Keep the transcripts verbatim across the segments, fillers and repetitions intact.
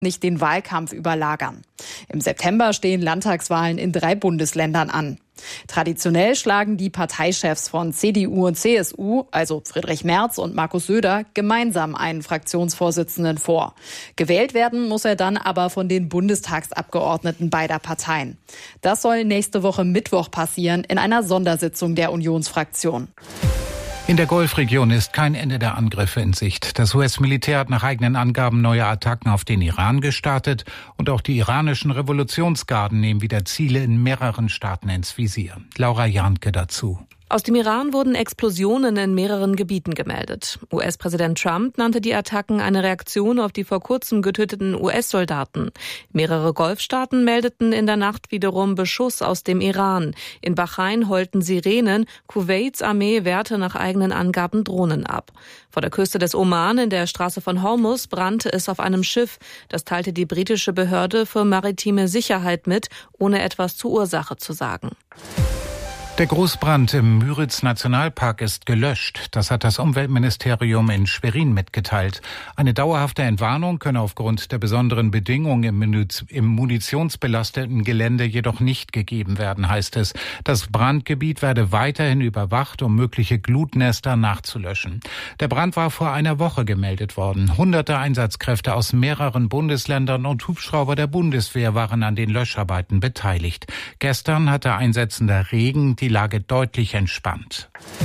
nicht den Wahlkampf überlagern. Im September stehen Landtagswahlen in drei Bundesländern an. Traditionell schlagen die Parteichefs von C D U und C S U, also Friedrich Merz und Markus Söder, gemeinsam einen Fraktionsvorsitzenden vor. Gewählt werden muss er dann aber von den Bundestagsabgeordneten beider Parteien. Das soll nächste Woche Mittwoch passieren in einer Sondersitzung der Unionsfraktion. In der Golfregion ist kein Ende der Angriffe in Sicht. Das U S-Militär hat nach eigenen Angaben neue Attacken auf den Iran gestartet und auch die iranischen Revolutionsgarden nehmen wieder Ziele in mehreren Staaten ins Visier. Laura Jahnke dazu. Aus dem Iran wurden Explosionen in mehreren Gebieten gemeldet. U S-Präsident Trump nannte die Attacken eine Reaktion auf die vor kurzem getöteten U S-Soldaten. Mehrere Golfstaaten meldeten in der Nacht wiederum Beschuss aus dem Iran. In Bahrain heulten Sirenen, Kuwaits Armee wehrte nach eigenen Angaben Drohnen ab. Vor der Küste des Oman in der Straße von Hormuz brannte es auf einem Schiff. Das teilte die britische Behörde für maritime Sicherheit mit, ohne etwas zur Ursache zu sagen. Der Großbrand im Müritz-Nationalpark ist gelöscht. Das hat das Umweltministerium in Schwerin mitgeteilt. Eine dauerhafte Entwarnung könne aufgrund der besonderen Bedingungen im munitionsbelasteten Gelände jedoch nicht gegeben werden, heißt es. Das Brandgebiet werde weiterhin überwacht, um mögliche Glutnester nachzulöschen. Der Brand war vor einer Woche gemeldet worden. Hunderte Einsatzkräfte aus mehreren Bundesländern und Hubschrauber der Bundeswehr waren an den Löscharbeiten beteiligt. Gestern hatte einsetzender Regen die Lage deutlich entspannt.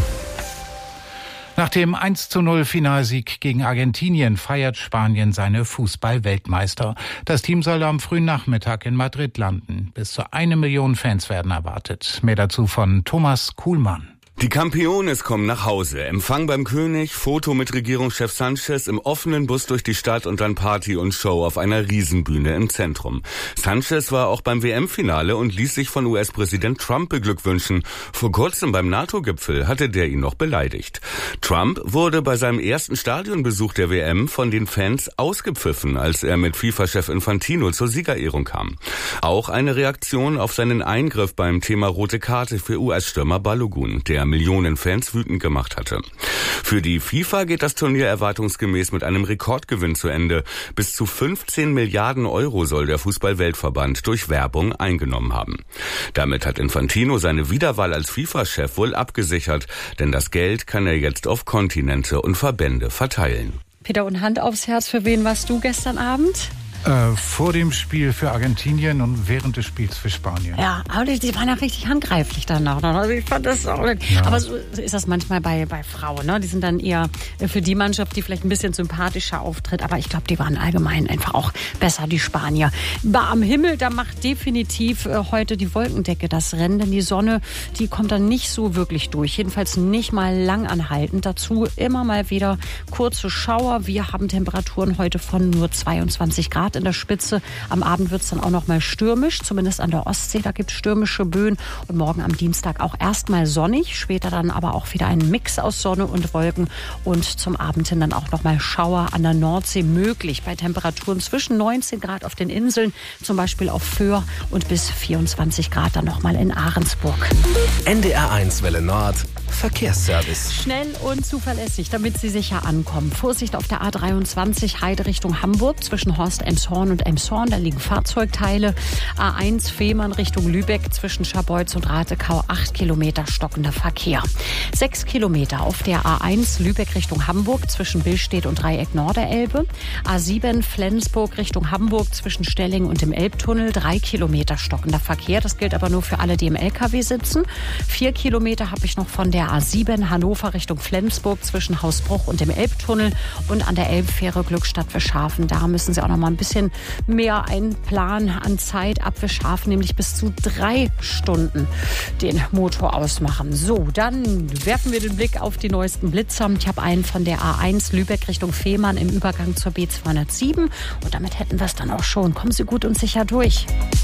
Nach dem eins zu null Finalsieg gegen Argentinien feiert Spanien seine Fußball-Weltmeister. Das Team soll am frühen Nachmittag in Madrid landen. Bis zu eine Million Fans werden erwartet. Mehr dazu von Thomas Kuhlmann. Die Campeones kommen nach Hause. Empfang beim König, Foto mit Regierungschef Sanchez im offenen Bus durch die Stadt und dann Party und Show auf einer Riesenbühne im Zentrum. Sanchez war auch beim W M-Finale und ließ sich von U S-Präsident Trump beglückwünschen. Vor kurzem beim NATO-Gipfel hatte der ihn noch beleidigt. Trump wurde bei seinem ersten Stadionbesuch der W M von den Fans ausgepfiffen, als er mit FIFA-Chef Infantino zur Siegerehrung kam. Auch eine Reaktion auf seinen Eingriff beim Thema rote Karte für U S-Stürmer Balogun, der Millionen Fans wütend gemacht hatte. Für die FIFA geht das Turnier erwartungsgemäß mit einem Rekordgewinn zu Ende. Bis zu fünfzehn Milliarden Euro soll der Fußball-Weltverband durch Werbung eingenommen haben. Damit hat Infantino seine Wiederwahl als FIFA-Chef wohl abgesichert, denn das Geld kann er jetzt auf Kontinente und Verbände verteilen. Peter, und Hand aufs Herz, für wen warst du gestern Abend? Äh, vor dem Spiel für Argentinien und während des Spiels für Spanien. Ja, aber die, die waren ja richtig handgreiflich danach. Also ich fand das auch. Ja. Aber so ist das manchmal bei, bei Frauen. Ne? Die sind dann eher für die Mannschaft, die vielleicht ein bisschen sympathischer auftritt. Aber ich glaube, die waren allgemein einfach auch besser, die Spanier. War am Himmel, da macht definitiv äh, heute die Wolkendecke das Rennen. Denn die Sonne, die kommt dann nicht so wirklich durch. Jedenfalls nicht mal lang anhaltend. Dazu immer mal wieder kurze Schauer. Wir haben Temperaturen heute von nur zweiundzwanzig Grad in der Spitze. Am Abend wird es dann auch noch mal stürmisch, zumindest an der Ostsee. Da gibt es stürmische Böen. Und morgen am Dienstag auch erstmal sonnig, später dann aber auch wieder ein Mix aus Sonne und Wolken. Und zum Abend hin dann auch noch mal Schauer an der Nordsee möglich. Bei Temperaturen zwischen neunzehn Grad auf den Inseln, zum Beispiel auf Föhr, und bis vierundzwanzig Grad dann noch mal in Ahrensburg. N D R eins Welle Nord. Verkehrsservice. Schnell und zuverlässig, damit Sie sicher ankommen. Vorsicht auf der A dreiundzwanzig Heide Richtung Hamburg zwischen Horst-Elmshorn und Elmshorn. Da liegen Fahrzeugteile. A eins Fehmarn Richtung Lübeck zwischen Scharbeutz und Ratekau. Acht Kilometer stockender Verkehr. Sechs Kilometer auf der A eins Lübeck Richtung Hamburg zwischen Billstedt und Dreieck Norderelbe. A sieben Flensburg Richtung Hamburg zwischen Stelling und dem Elbtunnel. Drei Kilometer stockender Verkehr. Das gilt aber nur für alle, die im L K W sitzen. Vier Kilometer habe ich noch von der A sieben Hannover Richtung Flensburg zwischen Hausbruch und dem Elbtunnel und an der Elbfähre Glückstadt Fischhafen. Da müssen Sie auch noch mal ein bisschen mehr einplanen an Zeit ab Fischhafen, nämlich bis zu drei Stunden den Motor ausmachen. So, dann werfen wir den Blick auf die neuesten Blitzer. Ich habe einen von der A eins Lübeck Richtung Fehmarn im Übergang zur B zweihundertsieben und damit hätten wir es dann auch schon. Kommen Sie gut und sicher durch.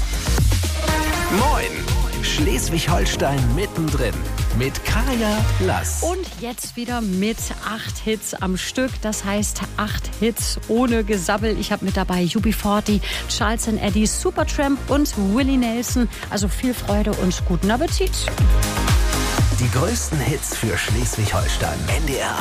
Moin! Schleswig-Holstein mittendrin mit Kaya Lass. Und jetzt wieder mit acht Hits am Stück. Das heißt acht Hits ohne Gesabbel. Ich habe mit dabei U B vierzig, Charles and Eddie, Supertramp und Willie Nelson. Also viel Freude und guten Appetit. Die größten Hits für Schleswig-Holstein. N D R